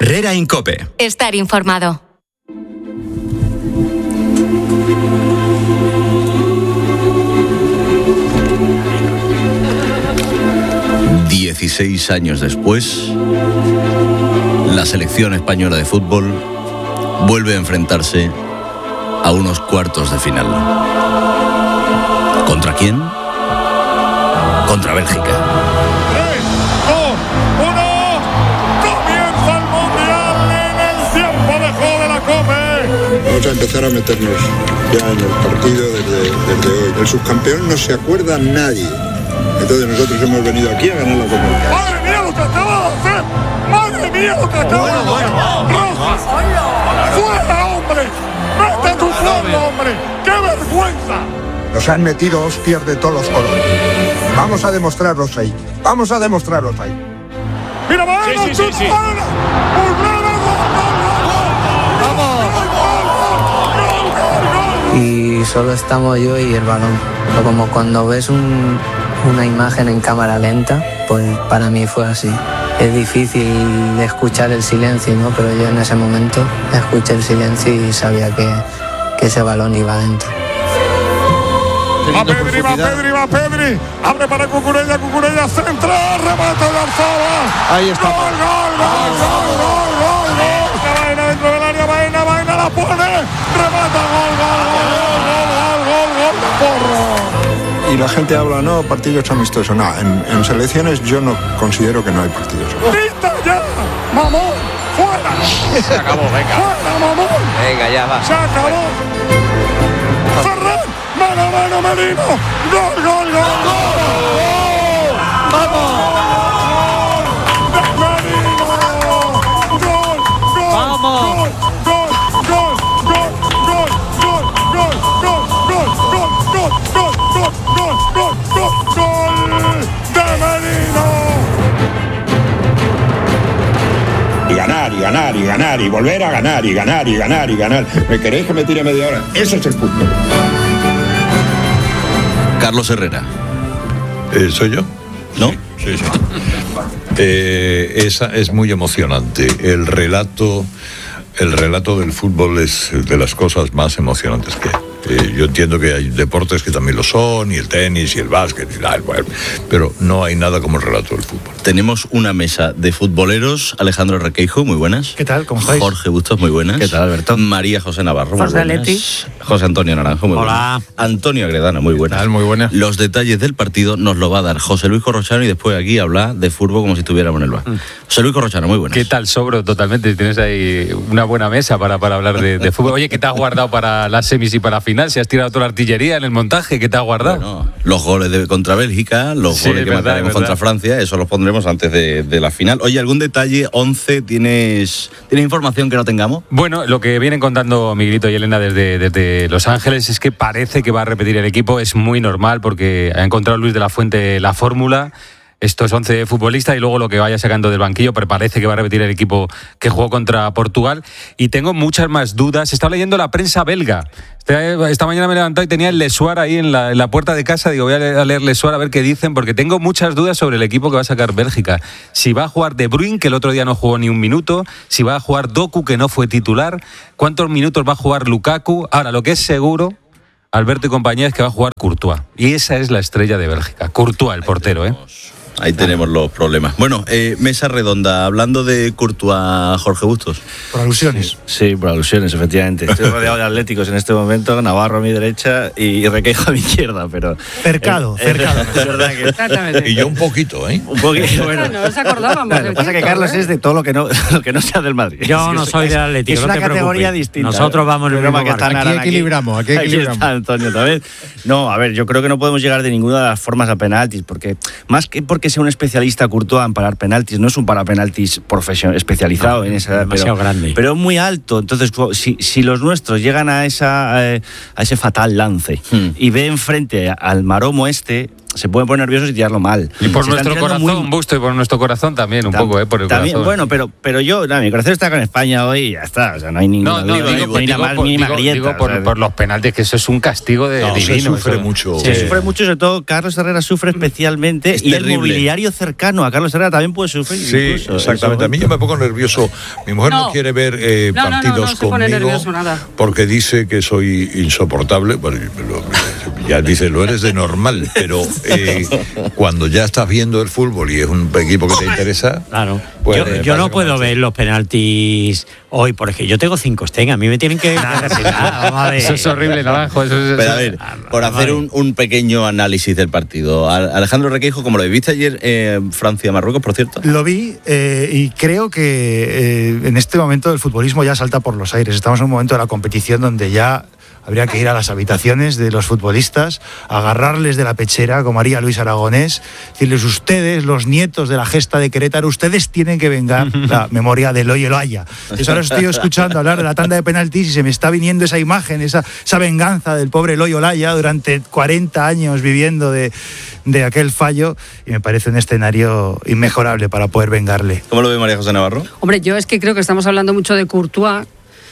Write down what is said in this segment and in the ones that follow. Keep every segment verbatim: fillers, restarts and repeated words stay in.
Herrera en COPE. Estar informado. dieciséis años después, la selección española de fútbol vuelve a enfrentarse a unos cuartos de final. ¿Contra quién? Contra Bélgica. tres, dos, uno, comienza el Mundial en el tiempo de juego de la COPE. Vamos a empezar a meternos ya en el partido desde, desde hoy. El subcampeón no se acuerda nadie. Entonces nosotros hemos venido aquí a ganar la Copa. ¡Madre mía lo que acaba de hacer! ¡Madre mía lo que acaba de hacer! ¡Roja! ¡Fuera, hombre! ¡Mete tu pueblo, hombre! ¡Qué vergüenza! Nos han metido hostias de todos los colores. Vamos a demostrarlos ahí. Vamos a demostrarlos ahí. ¡Mira, Baena! Sí, sí, sí, sí. ¡Baena! Y solo estamos yo y el balón. Pero como cuando ves un, una imagen en cámara lenta, pues para mí fue así. Es difícil escuchar el silencio, ¿no? Pero yo en ese momento escuché el silencio y sabía que, que ese balón iba adentro. Va Pedri, va Pedri, va Pedri. Abre para Cucurella, Cucurella centra, remate de Arzaba. Ahí está. Gol, gol, gol, gol, gol, gol, gol. Baena dentro del área, Baena, Baena la pone. Remata, gol, gol, gol, gol, gol, gol, gol, porro. Y la gente habla, no, partidos amistosos. No, en, en selecciones yo no considero que no hay partidos amistosos. ¡Grita ya! ¡Mamón! ¡Fuera! Se acabó, venga. ¡Fuera, mamón! Venga, ya va. ¡Se acabó! ¡Ferran! ¡Mano, mano, Merino! ¡Gol, gol, gol, gol! ¡Vamos! ¡Merino! ¡Gol, gol! ¡Vamos! ¡Gol, gol, gol, gol, gol, gol, gol, gol, gol, gol, gol, gol, gol, gol, gol, gol de Merino! Y ganar, y ganar, y ganar, y volver a ganar, y ganar, y ganar, y ganar. ¿Me queréis que me tire media hora? Ese es el punto. Carlos Herrera. Eh, ¿Soy yo? ¿No? Sí, sí. Eh, esa es muy emocionante. El relato, el relato del fútbol es de las cosas más emocionantes que hay. Eh, yo entiendo que hay deportes que también lo son, y el tenis, y el básquet, y tal, bueno, pero no hay nada como el relato del fútbol. Tenemos una mesa de futboleros. Alejandro Requeijo, muy buenas. ¿Qué tal? ¿Cómo estáis? Jorge Bustos, muy buenas. ¿Qué tal, Alberto? María José Navarro, José muy buenas. Leti. José Antonio Naranjo, muy Hola. buenas. Antonio Agredana, muy buenas. ¿Qué tal? Muy buenas. Los detalles del partido nos lo va a dar José Luis Corrochano y después aquí habla de fútbol como si estuviéramos en el bar. Mm. José Luis Corrochano, muy buenas. ¿Qué tal, Sobro? Totalmente. Tienes ahí una buena mesa para, para hablar de, de fútbol. Oye, ¿qué te has guardado para las semis y para la final? ¿Si has tirado toda la artillería en el montaje? ¿Qué te has guardado? Bueno, los goles de, contra Bélgica, los Sí, goles que verdad, marcaremos verdad. contra Francia, eso los pondremos antes de, de la final. Oye, ¿algún detalle? once, ¿tienes, ¿tienes información que no tengamos? Bueno, lo que vienen contando Miguelito y Elena desde, desde Los Ángeles es que parece que va a repetir el equipo. Es muy normal porque ha encontrado Luis de la Fuente la fórmula. Estos once futbolistas y luego lo que vaya sacando del banquillo, pero parece que va a repetir el equipo que jugó contra Portugal. Y tengo muchas más dudas. Estaba leyendo la prensa belga. Esta, esta mañana me he levantado y tenía el Le Soir ahí en la, en la puerta de casa. Digo, voy a leer, a leer Le Soir a ver qué dicen, porque tengo muchas dudas sobre el equipo que va a sacar Bélgica. Si va a jugar De Bruyne, que el otro día no jugó ni un minuto. Si va a jugar Doku, que no fue titular. ¿Cuántos minutos va a jugar Lukaku? Ahora, lo que es seguro, Alberto y compañía, es que va a jugar Courtois. Y esa es la estrella de Bélgica. Courtois, el portero, ¿eh? Ahí tenemos los problemas. Bueno, eh, mesa redonda. Hablando de Courtois, Jorge Bustos. Por alusiones. Sí, por alusiones, efectivamente. Estoy rodeado de atléticos en este momento, Navarro a mi derecha y Requeijo a mi izquierda, pero... Cercado, es, cercado. Es verdad que... Exactamente. Y yo un poquito, ¿eh? Un poquito, bueno. No nos acordábamos. Lo que pasa es que Carlos es de todo lo que no, lo que no sea del Madrid. Yo Es- no soy es- del Atlético, Es no una te categoría preocupes. distinta. Nosotros vamos en el Pero mismo que está barco. Naran Aquí equilibramos, aquí equilibramos. está Antonio otra vez. No, a ver, yo creo que no podemos llegar de ninguna de las formas a penaltis, porque más que porque sea un especialista Courtois en parar penaltis, no es un parapenaltis profesional especializado No, en esa, demasiado pero, grande. pero es muy alto. Entonces, si, si los nuestros llegan a esa eh, a ese fatal lance Hmm. y ve enfrente al maromo este, se pueden poner nerviosos y tirarlo mal. Y por Se nuestro están tirando corazón, muy- Busto, y por nuestro corazón también, un Tam- poco, ¿eh? Por el también, corazón. bueno, pero, pero yo, nada, mi corazón está con España hoy y ya está. O sea, no hay ninguna No, no, duda, digo, ni digo, la más por, mínima digo- grieta, digo por, o sea, por los penaltis, que eso es un castigo de No, se divino. sufre eso. mucho. Se Sí. sufre mucho, sobre todo Carlos Herrera sufre especialmente Es y el terrible. mobiliario cercano a Carlos Herrera también puede sufrir. Sí, incluso, exactamente. eso. A mí yo me pongo nervioso. Mi mujer no, No. quiere ver eh, No, no, no, partidos no se pone conmigo nervioso nada. porque dice que soy insoportable. Bueno, lo- ya dice, lo eres de normal, pero eh, cuando ya estás viendo el fútbol y es un equipo que te interesa, Claro. pues, yo eh, yo no pasa puedo como ver los penaltis hoy, porque yo tengo cinco Sten, a mí me tienen que... Vamos a ver. Eso es horrible, Naranjo. Eso es, Pero a eso- ver, por hacer un, un pequeño análisis del partido. A- Alejandro Requeijo, como lo viste ayer, eh, Francia-Marruecos, por cierto. Lo vi eh, y creo que eh, en este momento el futbolismo ya salta por los aires. Estamos en un momento de la competición donde ya habría que ir a las habitaciones de los futbolistas, agarrarles de la pechera, como haría Luis Aragonés, decirles: ustedes, los nietos de la gesta de Querétaro, ustedes tienen que vengar la memoria del Eloy Olaya. Entonces ahora estoy escuchando hablar de la tanda de penaltis y se me está viniendo esa imagen, esa, esa venganza del pobre Eloy Olaya durante cuarenta años viviendo de, de aquel fallo, y me parece un escenario inmejorable para poder vengarle. ¿Cómo lo ve María José Navarro? Hombre, yo es que creo que estamos hablando mucho de Courtois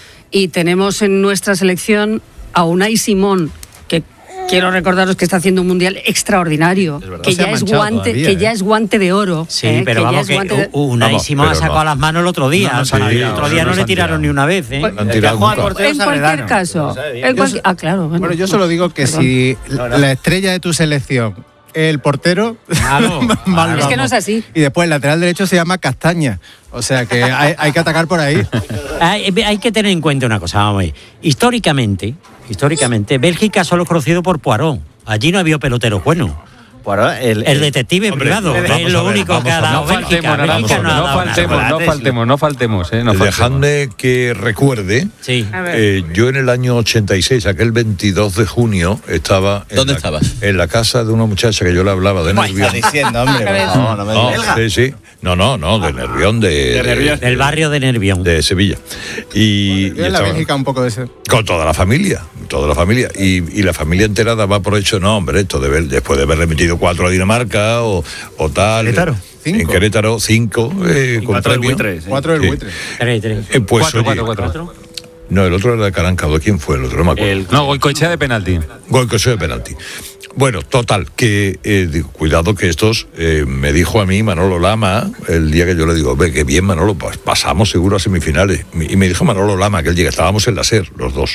y tenemos en nuestra selección a Unai Simón, que quiero recordaros que está haciendo un mundial extraordinario, que, No se ha ya es manchado guante, todavía, que ¿eh? ya es guante de oro. Sí, ¿eh? pero que ya vamos es que guante de- Unai Vamos, Simón ha pero sacado no. las manos el otro día. No, no o sea, se ha el tirado, otro día no no se le han tiraron tirado. ni una vez. ¿eh? Pues, No han El tirado que juega nunca. portero en cualquier Salvedano. caso. En cualquier- ah, claro. Bueno, Bueno, yo solo digo que perdón. si No, no. la estrella de tu selección, el portero, Claro, mal claro. Es que no vamos. es así. Y después el lateral derecho se llama Castaña. O sea que hay, hay que atacar por ahí. Hay, hay que tener en cuenta una cosa, vamos a ver. Históricamente, históricamente, Bélgica solo es conocido por Poirot. Allí no había peloteros buenos. Poirot, el, El detective Hombre, privado, vamos es lo a ver, único vamos que ha a dado No ver. Bélgica. faltemos, Bélgica Naranjo, no ha no dado nada. faltemos, no Chocolates. faltemos, no faltemos, ¿eh? No faltemos. Dejadme que recuerde, Sí. A ver. eh, yo en el año ochenta y seis, aquel veintidós de junio, estaba en ¿Dónde la, estabas? en la casa de una muchacha que yo le hablaba de Nervión. diciendo, hombre, por favor, no me No, digas. sí, sí. No, no, no, de Nervión, de, De Nervión. Del barrio de Nervión. de Sevilla. Y, y Yo en la estaba- Bélgica un poco de ese. con toda la familia, toda la familia. Y, y la familia entera daba por hecho, no, hombre, esto de ver- después de haberle metido cuatro a Dinamarca o, o tal. Querétaro, En cinco. Querétaro, cinco, eh, con Cuatro del premio. buitre, sí. Cuatro del Sí. buitre. Tres, tres. Eh, pues, Cuatro, oye, cuatro, cuatro. No, el otro era de Carancado. ¿Quién fue el otro? No me acuerdo. El- No, Goicoechea de penalti. Goicoechea de penalti. Bueno, total, que eh, digo, cuidado que estos, eh, me dijo a mí Manolo Lama, el día que yo le digo, ve, qué bien Manolo, pues pasamos seguro a semifinales. Y me dijo Manolo Lama, aquel día que estábamos en la SER, los dos.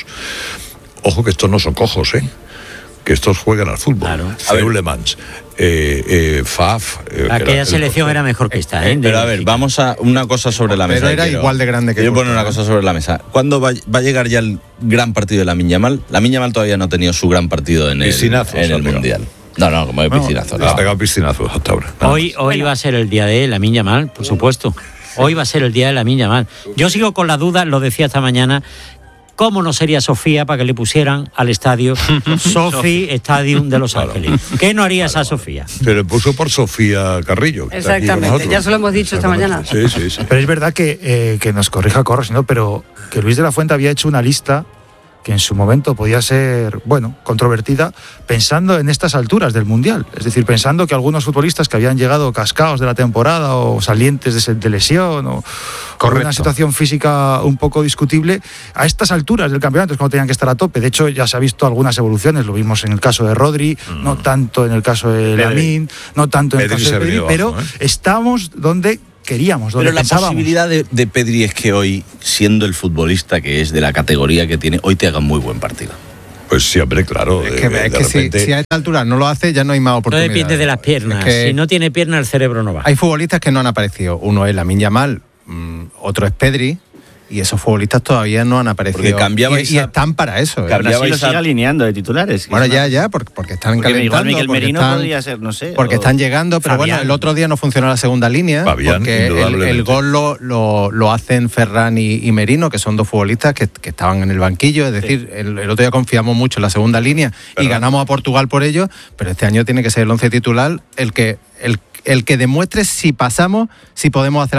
Ojo que estos no son cojos, ¿eh? Que estos juegan al fútbol. Claro. A ver, Le Mans, eh, eh, Faf. eh, que era Aquella el selección portero. era mejor que esta, ¿eh? De Pero a ver, Bélgica. vamos a una cosa sobre la mesa. Pero era Quiero- igual de grande que Quiero poner Courtois, una ¿eh? cosa sobre la mesa. ¿Cuándo va, va a llegar ya el gran partido de Lamine Yamal? Lamine Yamal todavía no ha tenido su gran partido en el, Piscinazos en ha el pegado. Mundial. No, no, como de Bueno, piscinazo. Le ha pegado piscinazos hasta ahora. Nada Hoy, hoy va a ser el día de la Lamine Yamal, por supuesto. Hoy va a ser el día de la Lamine Yamal. Yo sigo con la duda, lo decía esta mañana, ¿cómo no sería Sofía para que le pusieran al estadio Sofi Stadium de Los Ángeles? ¿Qué no haría esa Sofía? Se le puso por Sofía Carrillo. que está aquí con Exactamente, nosotros. ya se lo hemos dicho esta mañana. Sí, sí, sí. Pero es verdad que, eh, que nos corrija Corros, ¿no? Pero que Luis de la Fuente había hecho una lista que en su momento podía ser, bueno, controvertida, pensando en estas alturas del Mundial. Es decir, pensando que algunos futbolistas que habían llegado cascados de la temporada o salientes de, se- de lesión o con una situación física un poco discutible, a estas alturas del campeonato es cuando tenían que estar a tope. De hecho, ya se ha visto algunas evoluciones, lo vimos en el caso de Rodri, no tanto en el caso de Pedri. Lamine, no tanto en el Pedri caso se de ha Pedri, venido pero abajo, ¿eh? estamos donde queríamos, donde Pero la pensábamos. posibilidad de, de Pedri es que hoy, siendo el futbolista que es de la categoría que tiene, hoy te haga un muy buen partido. Pues sí, hombre, claro. Es de- que, de es que si, repente- si a esta altura no lo hace, ya no hay más No oportunidades. depende de las piernas. Es que Si no tiene piernas, el cerebro no va. hay futbolistas que no han aparecido. Uno es Lamine Yamal, mm, otro es Pedri, y esos futbolistas todavía no han aparecido. Porque cambiabais y, y a- están para eso. ¿eh? Que Brasil lo Cambiabais a- sigue alineando de titulares. Bueno, ya, ya, porque, porque están Porque igual calentando. Miguel porque Merino están- podría ser, no sé. Porque o- están llegando, pero Fabián. bueno, el otro día no funcionó la segunda línea. Fabián, porque el, indudablemente. el gol lo, lo, lo hacen Ferran y, y Merino, que son dos futbolistas que, que estaban en el banquillo. Es decir, el, el otro día confiamos mucho en la segunda línea y Ferran. ganamos a Portugal por ello, pero este año tiene que ser el once titular el que, el, el que demuestre si pasamos, si podemos hacer algo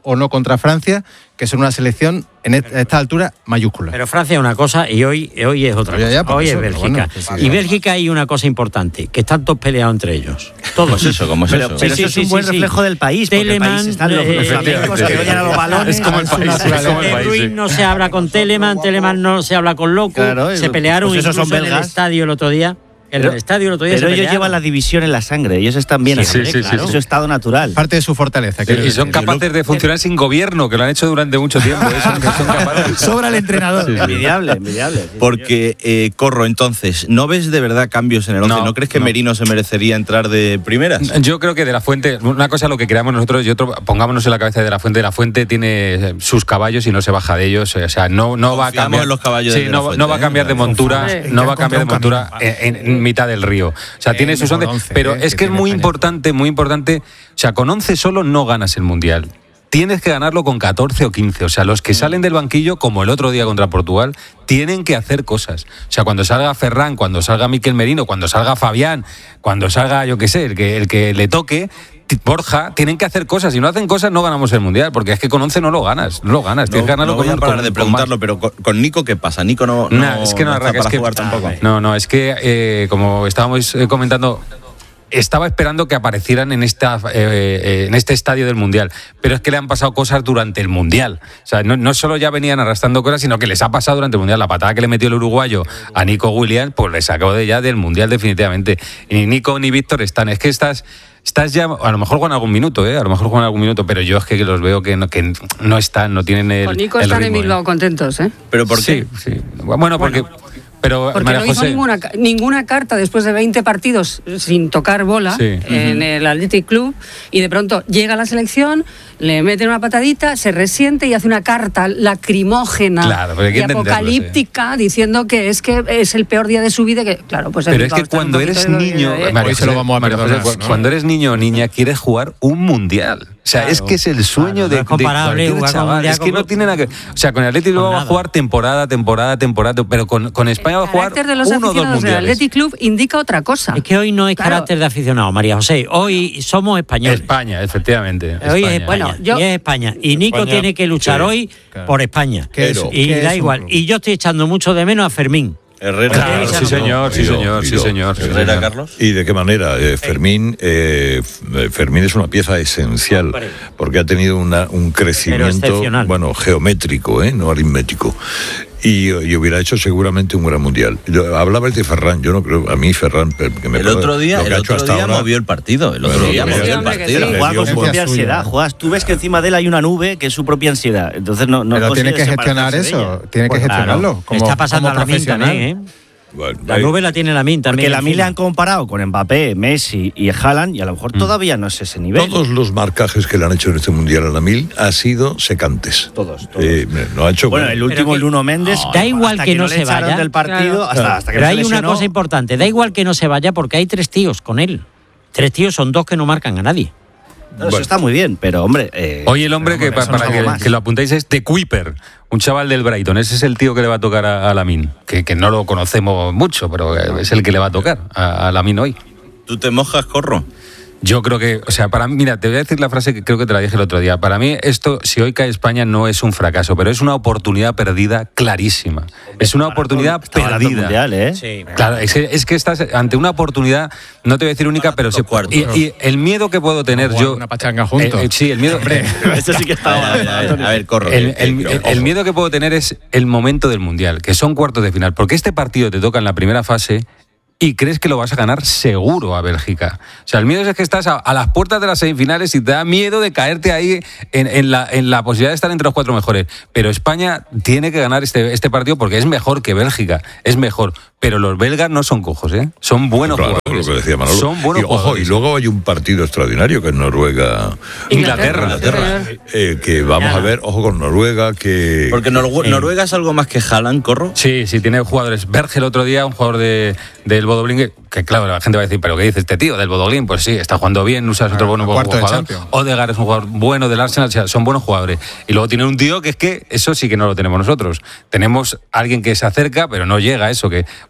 o no contra Francia, que son una selección en esta altura mayúscula. Pero Francia es una cosa y hoy, hoy es otra Ya, cosa. ya, por Hoy eso, es pero Bélgica. bueno, que sí, y ya. Bélgica hay una cosa importante, que están todos peleados entre ellos. Todos. ¿Cómo es eso? ¿Cómo es pero, eso? Pero Sí, eso sí, es un sí, buen sí. reflejo del país. Porque Telemann, el país están los, eh, los flamencos que odian a los balones. Es como el país, es como el De país, Bruyne sí. no se habla con Telemann, Telemann no se habla con Loco. Claro, se pelearon pues esos incluso son en el belgas. estadio el otro día. En Pero- el estadio el otro día Pero se ellos pelearon. llevan la división en la sangre, ellos están bien Sí, así, sí, sí, claro. sí, Es sí. su estado natural. Parte de su fortaleza. Y son capaces de funcionar sin gobierno, que lo han hecho durante mucho tiempo. ¿eh? Son, son capaces. Sobra el entrenador. Sí, sí. Envidiable, envidiable. sí, Porque, eh, Corro, entonces, ¿no ves de verdad cambios en el once? No, ¿No, crees que no. Merino se merecería entrar de primeras? Yo creo que De La Fuente, una cosa lo que creamos nosotros y otro, pongámonos en la cabeza de De La Fuente. De La Fuente tiene sus caballos y no se baja de ellos. O sea, no, no va a Confiamos cambiar. en los caballos sí, de De La no, Fuente, no va a ¿eh? cambiar de montura, Hombre, no que va a cambiar de encontrado un montura camino. en, en mitad del río. O sea, tiene sus mejor once, once, pero eh, es que que es tiene muy España. importante, muy importante. O sea, con once solo no ganas el mundial. Tienes que ganarlo con catorce o quince. O sea, los que salen del banquillo, como el otro día contra Portugal, tienen que hacer cosas. O sea, cuando salga Ferran, cuando salga Mikel Merino, cuando salga Fabián, cuando salga, yo qué sé, el que, el que le toque, Borja, tienen que hacer cosas. Si no hacen cosas, no ganamos el mundial, porque es que con once no lo ganas. No lo ganas. Tienes que No, ganarlo no voy con a parar con- de con preguntarlo, más. pero con, con Nico, ¿qué pasa? Nico no, Nah, no, es que no, no Raca, está es para que, jugar tampoco. No, no, es que eh, como estábamos eh, comentando, estaba esperando que aparecieran en esta eh, eh, en este estadio del Mundial, pero es que le han pasado cosas durante el Mundial. O sea, no, no solo ya venían arrastrando cosas, sino que les ha pasado durante el Mundial. La patada que le metió el uruguayo a Nico Williams, pues le sacó de ya del Mundial definitivamente. Y ni Nico ni Víctor están. Es que estás... Estás ya, a lo mejor juegan algún minuto, ¿eh? A lo mejor juegan algún minuto, pero yo es que los veo que no, que no están, no tienen el. Con Nico el están ritmo, en ¿eh? Bilbao contentos, ¿eh? ¿Pero por qué? Sí, sí. Bueno, porque. Pero, Porque María no hizo José, ninguna, ca- ninguna carta después de veinte partidos sin tocar bola Sí. en el Athletic Club y de pronto llega a la selección, le meten una patadita, se resiente y hace una carta lacrimógena Claro, pero hay que y entenderlo, apocalíptica diciendo que es que es el peor día de su vida. Que, claro, pues el Pero es Bilbao que está un cuando poquito eres de- niño, de- María Hoy se lo José, vamos a María José, perdonar, cu- ¿no? cuando eres niño o niña quieres jugar un mundial. O sea, es que es el sueño Claro, de, no es comparable de cualquier jugar con un chaval. mundial Es que con- no tiene nada que. O sea, con el Athletic con Bilbao va a nada. jugar temporada, temporada, temporada, pero con, con España va a El jugar carácter de los uno o dos aficionados del mundiales. Athletic Club indica otra cosa. Es que hoy no es Claro. carácter de aficionado, María José. Hoy somos españoles. España, efectivamente. Hoy es España. España. Bueno, yo- y es España. Y Nico España, tiene que luchar sí, hoy claro. por España. ¿Qué es- y qué es da un igual. club? Y yo estoy echando mucho de menos a Fermín. Herrera. Claro, sí, señor, sí, Y yo, señor, y sí, yo. señor. sí, Herrera, señor. Carlos. ¿Y de qué manera? Eh, Fermín, eh, F- Fermín es una pieza esencial Hombre. porque ha tenido una- un crecimiento, excepcional. bueno, geométrico, ¿eh? No aritmético. Y, y hubiera hecho seguramente un gran mundial. Yo, hablabais de Ferran, yo no creo, a mí Ferran, que me El parece- otro día, lo que el ha hecho otro hasta día ahora- movió el partido. El otro Bueno, día sí, movió el hombre, que partido. sí. Juega Le con dio su por- propia suya. ansiedad. Juegas, tú ves que encima de él hay una nube que es su propia ansiedad. Entonces no, no Pero tiene consigue que gestionar separarse de eso, ella. tiene que Pues claro, gestionarlo. Como, está pasando como a Lamine profesional. también, ¿eh? Bueno, La ahí- nube la tiene Lamine también. Porque la encima. le han comparado con Mbappé, Messi y Haaland y a lo mejor todavía no es ese nivel. Todos los marcajes que le han hecho en este mundial a la Mil ha sido secantes. Todos, todos. Eh, no ha hecho. Bueno, el último, que- el Nuno Méndez. Da igual hasta que no le se echaron vaya. del partido Claro. hasta, hasta que Pero no se hay una lesionó. cosa importante. Da igual que no se vaya porque hay tres tíos con él. Tres tíos son dos que no marcan a nadie. No, eso está muy bien, pero hombre. eh, Hoy el hombre pero, que, hombre, pa- eso no para es que, algo más. que lo apuntéis es The Kuiper, un chaval del Brighton. Ese es el tío que le va a tocar a, a Lamine, que, que no lo conocemos mucho, pero es el que le va a tocar a, a Lamine hoy. ¿Tú te mojas, Corro? Yo creo que, o sea, para mí, mira, te voy a decir la frase que creo que te la dije el otro día. Para mí, esto, si hoy cae España, no es un fracaso, pero es una oportunidad perdida clarísima. Es una oportunidad Estaba ganando el perdida. mundial, ¿eh? Sí. Claro, es que, es que estás ante una oportunidad, no te voy a decir única, pero se, cuartos. y, y el miedo que puedo tener Jugar yo. una pachanga juntos. Eh, eh, sí, el miedo. Esto sí que A estaba. ver, a ver, a ver, Corro. El, que- el- que- el- ojo. el miedo que puedo tener es el momento del Mundial, que son cuartos de final, porque este partido te toca en la primera fase y crees que lo vas a ganar seguro a Bélgica. O sea, el miedo es que estás a, a las puertas de las semifinales y te da miedo de caerte ahí en, en la, en la posibilidad de estar entre los cuatro mejores. Pero España tiene que ganar este, este partido porque es mejor que Bélgica, es mejor. Pero los belgas no son cojos, ¿eh? Son buenos Claro, jugadores. lo que decía Manolo. Son buenos y, ojo, jugadores. y luego hay un partido extraordinario que es Noruega. Inglaterra. Inglaterra. Eh, que vamos a ver, ojo con Noruega, que. Porque Norue- Noruega es algo más que Haaland, Corro. Sí, sí, tiene jugadores. Berge el otro día, un jugador de, del Bodoglin, que claro, la gente va a decir, ¿pero qué dice este tío del Bodoglin? Pues sí, está jugando bien, Nusa es otro bueno cuarto de jugador. Champions. Odegaard es un jugador bueno del Arsenal, o sea, son buenos jugadores. Y luego tiene un tío que es que eso sí que no lo tenemos nosotros. Tenemos alguien que se acerca, pero no llega a eso, que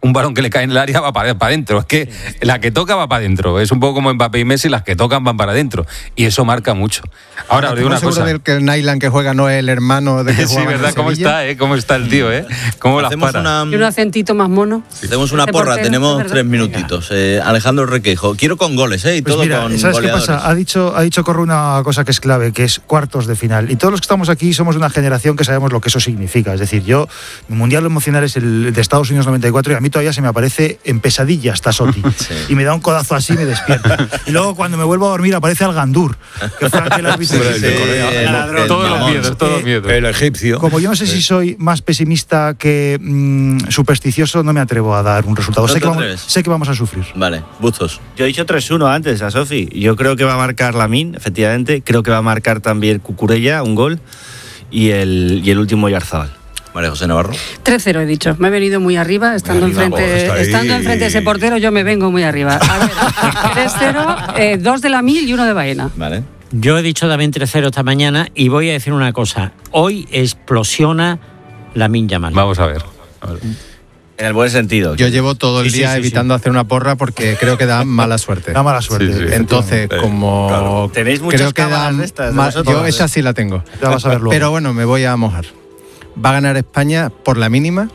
un balón que le cae en el área va para adentro. Es que la que toca va para adentro. Es un poco como Mbappé y Messi, las que tocan van para adentro. Y eso marca mucho. Ahora, os digo una cosa. Del que el Nyland que juega no es el hermano de que sí, juega verdad, en cómo Sevilla. está, ¿eh? Cómo está el tío, ¿eh? Cómo las para. Una... Y un acentito más mono. Hacemos una Ese porra, portero, tenemos es tres minutitos. Eh, Alejandro Requejo, quiero con goles, ¿eh? Y Pues todo mira, con ¿sabes goleadores. qué pasa? Ha dicho, ha dicho Corro una cosa que es clave, que es cuartos de final. Y todos los que estamos aquí somos de una generación que sabemos lo que eso significa. Es decir, yo, mi mundial emocional es el de Estados Unidos noventa y cuatro y a mí todavía se me aparece en pesadilla hasta Soti. Sí. Y me da un codazo así y me despierta. Y luego cuando me vuelvo a dormir aparece Al Gandur, que fue aquel árbitro sí, de Corea. el, el, todos los miedos, todos los miedos. El egipcio. Como yo no sé si soy más pesimista que mmm, supersticioso, no me atrevo a dar un resultado. ¿No sé, te que vamos, atreves? sé que vamos a sufrir. Vale, Bustos. Yo he dicho tres uno antes a Sofi. Yo creo que va a marcar Lamine, efectivamente. Creo que va a marcar también Cucurella, un gol. Y el, y el último Oyarzabal. María José Navarro. tres cero he dicho. Me he venido muy arriba. Estando, Muy arriba, enfrente, vos, está estando ahí. enfrente de ese portero, yo me vengo muy arriba. A ver, tres cero, eh, dos de Lamine y uno de Baena. Vale. Yo he dicho también tres cero esta mañana y voy a decir una cosa. Hoy explosiona Lamine Yamal. Vamos a ver. A ver. En el buen sentido. Yo llevo todo el Sí, sí, día sí, evitando hacer una porra porque creo que da mala suerte. Da mala suerte. Sí, sí. Entonces, Sí, como claro. Tenéis muchas creo que da cámaras de estas, de ma- vosotros. yo esa sí la tengo. Ya vas a ver luego. Pero bueno, me voy a mojar. Va a ganar España por la mínima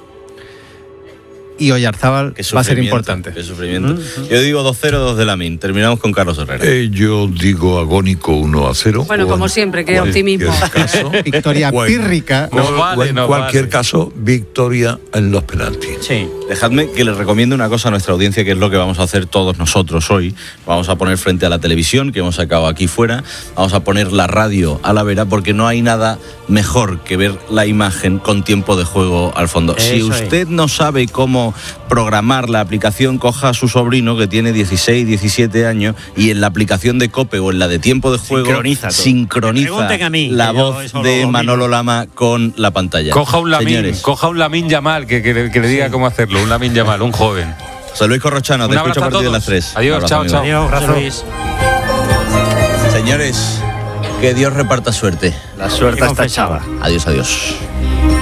y Oyarzábal Qué va a ser sufrimiento, importante. Qué sufrimiento. Yo digo dos cero, dos de Lamine. Terminamos con Carlos Herrera. Eh, yo digo agónico uno a cero. Bueno, o como en siempre, qué cualquier optimismo. caso, Victoria o en- pírrica. o- No o vale, en no cualquier vale. caso, victoria en los penaltis. Sí. Dejadme que les recomiende una cosa a nuestra audiencia, que es lo que vamos a hacer todos nosotros hoy. Vamos a poner frente a la televisión, que hemos sacado aquí fuera. Vamos a poner la radio a la vera, porque no hay nada mejor que ver la imagen con tiempo de juego al fondo. Eso si es. usted no sabe cómo programar la aplicación, coja a su sobrino que tiene dieciséis, diecisiete años y en la aplicación de COPE o en la de tiempo de juego Sincroniza todo. sincroniza Pregunten a mí, la que yo voz eso lo de domino. Manolo Lama con la pantalla. Coja un Lamine, Señores, coja un Lamine Yamal que, que, que le diga cómo hacerlo. Un Lamine Yamal, un joven. José Luis Corrochano, te Un escucho abrazo a a partir de todos. las tres. Adiós, Un abrazo, chao, amigo. chao. Adiós, Abrazo. Luis. Señores, que Dios reparta suerte. La suerte Qué está confesaba. echada. Adiós, adiós.